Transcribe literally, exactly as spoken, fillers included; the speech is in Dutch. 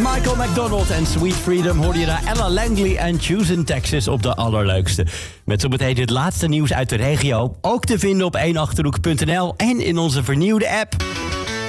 Michael McDonald en Sweet Freedom hoorde je daar Ella Langley en Choose in Texas op de allerleukste. Met zometeen het laatste nieuws uit de regio. Ook te vinden op één achterhoek punt n l en in onze vernieuwde app.